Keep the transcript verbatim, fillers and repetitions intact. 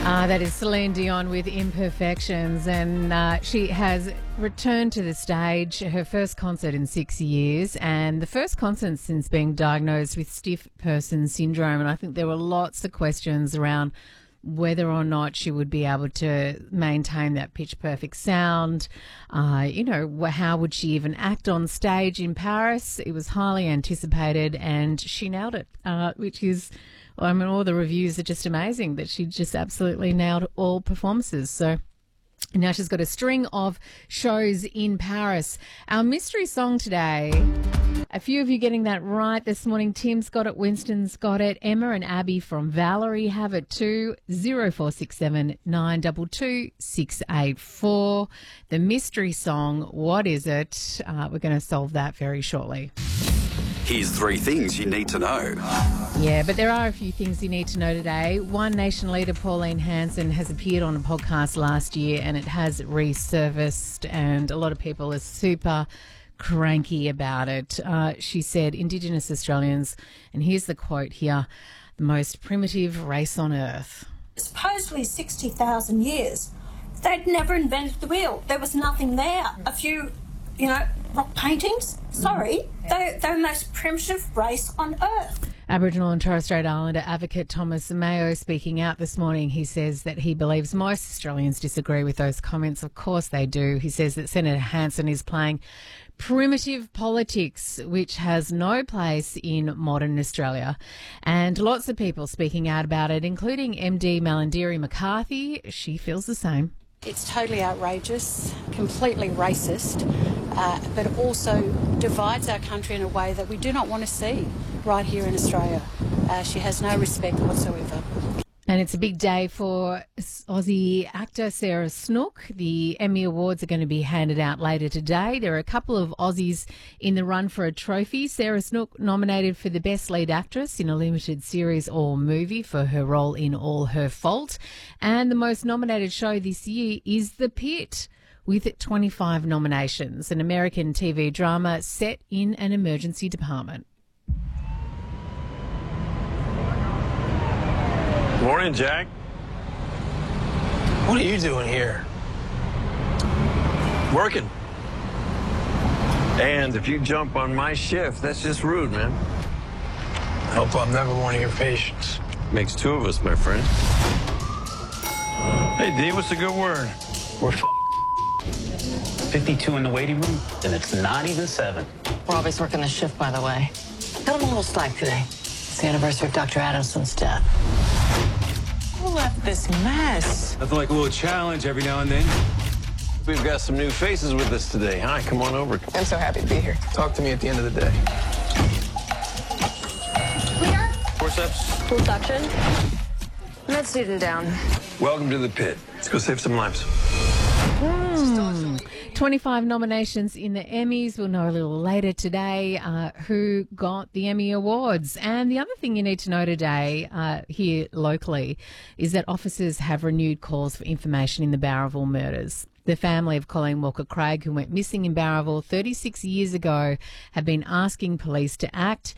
Uh, that is Celine Dion with Imperfections, and uh, she has returned to the stage, her first concert in six years, and the first concert since being diagnosed with stiff person syndrome. And I think there were lots of questions around whether or not she would be able to maintain that pitch-perfect sound. Uh, you know, wh- how would she even act on stage in Paris? It was highly anticipated, and she nailed it, uh, which is... I mean, all the reviews are just amazing that she just absolutely nailed all performances. So now she's got a string of shows in Paris. Our mystery song today, a few of you getting that right this morning. Tim's got it, Winston's got it, Emma and Abby from Valerie have it too. zero four six seven nine two two six eight four. The mystery song, what is it? Uh, we're going to solve that very shortly. Here's three things you need to know. Yeah, but there are a few things you need to know today. One Nation leader, Pauline Hanson, has appeared on a podcast last year and it has resurfaced, and a lot of people are super cranky about it. Uh, she said, Indigenous Australians, and here's the quote here, the most primitive race on earth. Supposedly sixty thousand years, they'd never invented the wheel. There was nothing there. A few, you know, rock paintings. Sorry, they, they're the most primitive race on earth. Aboriginal and Torres Strait Islander advocate Thomas Mayo speaking out this morning. He says that he believes most Australians disagree with those comments. Of course they do. He says that Senator Hanson is playing primitive politics, which has no place in modern Australia. And lots of people speaking out about it, including M D Malandiri McCarthy. She feels the same. It's totally outrageous, completely racist, uh, but also divides our country in a way that we do not want to see right here in Australia. Uh, she has no respect whatsoever. And it's a big day for Aussie actor Sarah Snook. The Emmy Awards are going to be handed out later today. There are a couple of Aussies in the run for a trophy. Sarah Snook nominated for the Best Lead Actress in a Limited Series or Movie for her role in All Her Fault. And the most nominated show this year is The Pit, with twenty-five nominations, an American T V drama set in an emergency department. Morning, Jack. What are you doing here? Working. And if you jump on my shift, that's just rude, man. Hope I'm never one of your patients. Makes two of us, my friend. Hey, D, what's a good word? We're f- fifty-two in the waiting room, and it's not even seven. We're always working the shift, by the way. Got a little slack today. It's the anniversary of Doctor Adamson's death. Who left this mess? Nothing like a little challenge every now and then. We've got some new faces with us today. Hi, come on over. I'm so happy to be here. Talk to me at the end of the day. Clear. Forceps. Full suction. Med student down. Welcome to the pit. Let's go save some lives. Mm. twenty-five nominations in the Emmys. We'll know a little later today uh, who got the Emmy Awards. And the other thing you need to know today uh, here locally is that officers have renewed calls for information in the Bowraville murders. The family of Colleen Walker-Craig, who went missing in Bowraville thirty-six years ago, have been asking police to act